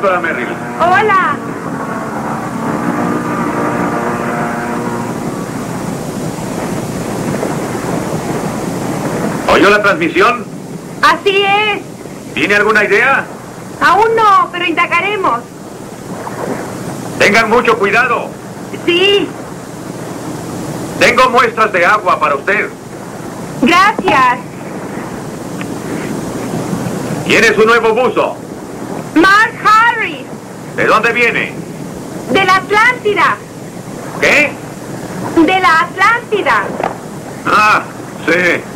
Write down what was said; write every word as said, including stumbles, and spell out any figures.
doctora Merrill. Hola. ¿Oyó la transmisión? Así es. ¿Tiene alguna idea? Aún no, pero indagaremos. Tengan mucho cuidado. Sí. Tengo muestras de agua para usted. Gracias. ¿Quién es su nuevo buzo? Mark Harris. ¿De dónde viene? De la Atlántida. ¿Qué? De la Atlántida. Ah, sí.